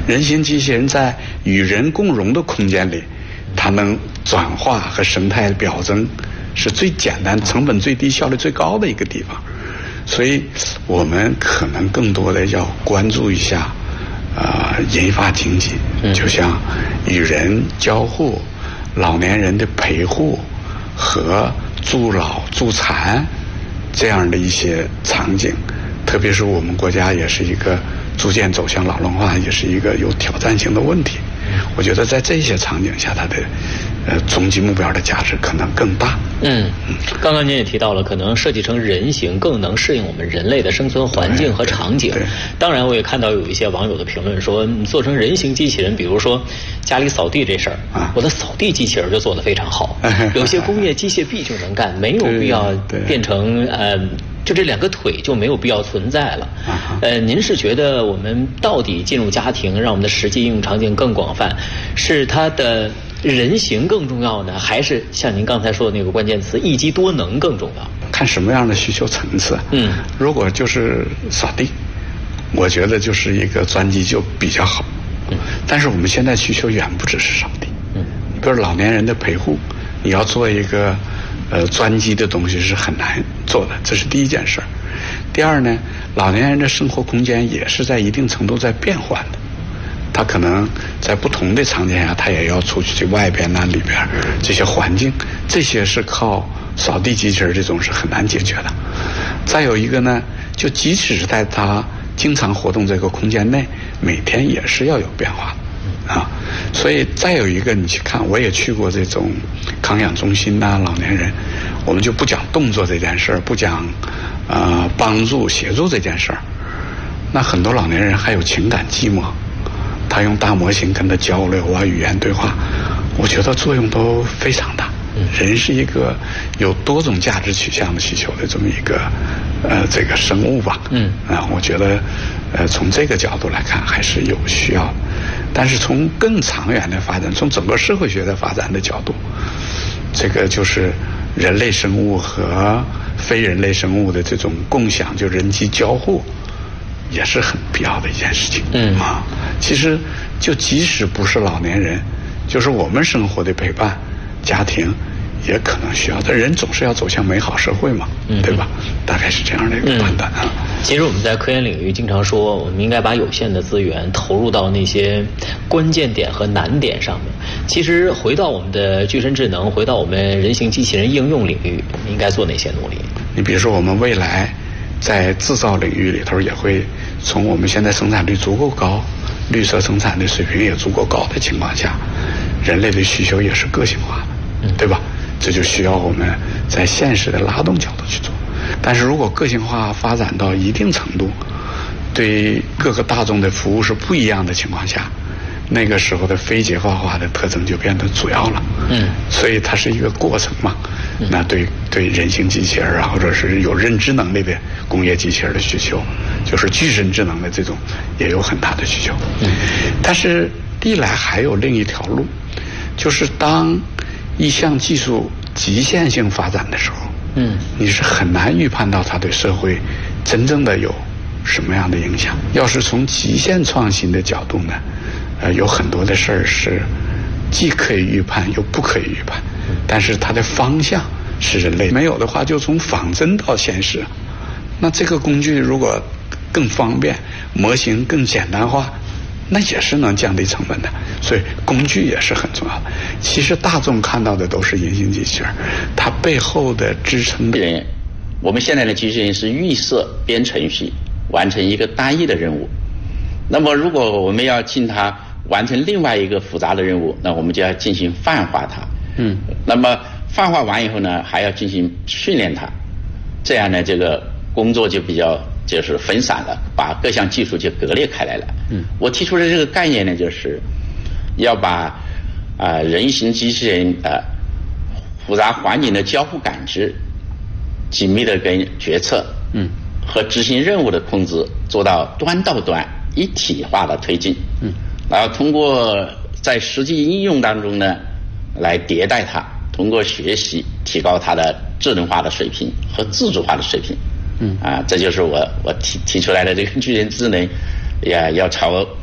人形机器人在与人共融的空间里，它能转化和生态表征是最简单、成本最低、效率最高的一个地方。所以我们可能更多的要关注一下银发经济，就像与人交互、老年人的陪护和助老助残这样的一些场景，特别是我们国家也是一个逐渐走向老龄化，也是一个有挑战性的问题。我觉得在这些场景下，它的终极目标的价值可能更大。 刚刚您也提到了，可能设计成人形更能适应我们人类的生存环境和场景。当然，我也看到有一些网友的评论说，你做成人形机器人，比如说家里扫地这事儿，我的扫地机器人就做得非常好。有些工业机械臂就能干，没有必要变成就这2个腿就没有必要存在了。您是觉得我们到底进入家庭，让我们的实际应用场景更广泛，是它的人形更重要呢，还是像您刚才说的那个关键词一机多能更重要？ 看什么样的需求层次。如果就是扫地，我觉得就是一个专机就比较好。但是我们现在需求远不只是扫地。比如老年人的陪护，你要做一个专机的东西是很难做的，这是第一件事儿。第二呢，老年人的生活空间也是在一定程度在变换的。他可能在不同的场景下，他也要出去外边里边这些环境，这些是靠扫地机器人这种是很难解决的。再有一个呢，就即使是在他经常活动这个空间内，每天也是要有变化的所以再有一个，你去看，我也去过这种康养中心老年人，我们就不讲动作这件事儿，不讲帮助协助这件事儿，那很多老年人还有情感寂寞。他用大模型跟他交流语言对话，我觉得作用都非常大。人是一个有多种价值取向的需求的这么一个这个生物吧。我觉得从这个角度来看还是有需要的。但是从更长远的发展，从整个社会学的发展的角度，这个就是人类生物和非人类生物的这种共享，就人机交互，也是很必要的一件事情。其实就即使不是老年人，就是我们生活的陪伴家庭也可能需要的。人总是要走向美好社会嘛，对吧？大概是这样的一个判断其实我们在科研领域经常说，我们应该把有限的资源投入到那些关键点和难点上面。其实回到我们的具身智能，回到我们人形机器人应用领域，我们应该做哪些努力？ 你比如说我们未来在制造领域里头，也会从我们现在生产率足够高，绿色生产的水平也足够高的情况下，人类的需求也是个性化的，对吧？这就需要我们在现实的拉动角度去做。但是如果个性化发展到一定程度，对各个大众的服务是不一样的情况下，那个时候的非结构化的特征就变得主要了。所以它是一个过程嘛。那对人形机器人或者是有认知能力的工业机器人的需求，就是具身智能的这种也有很大的需求。但是历来还有另一条路，就是当一项技术极限性发展的时候，你是很难预判到它对社会真正的有什么样的影响。要是从极限创新的角度呢，有很多的事儿是既可以预判又不可以预判，但是它的方向是人类没有的话，就从仿真到现实。那这个工具如果更方便，模型更简单化，那也是能降低成本的。所以工具也是很重要的。其实大众看到的都是人形机器人，它背后的支撑人，我们现在的机器人是预设编程序，完成一个单一的任务。那么如果我们要进它完成另外一个复杂的任务，那我们就要进行泛化它。那么泛化完以后呢，还要进行训练它，这样呢，这个工作就比较就是分散了，把各项技术就割裂开来了。我提出的这个概念呢，就是要把人形机器人复杂环境的交互感知、紧密的跟决策和执行任务的控制做到端到端一体化的推进。然后通过在实际应用当中呢，来迭代它，通过学习提高它的智能化的水平和自主化的水平。这就是我提出来的这个具身智能，要朝